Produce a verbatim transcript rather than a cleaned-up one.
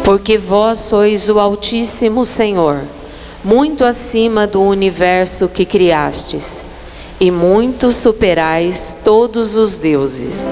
Porque vós sois o Altíssimo Senhor, muito acima do universo que criastes, e muito superais todos os deuses.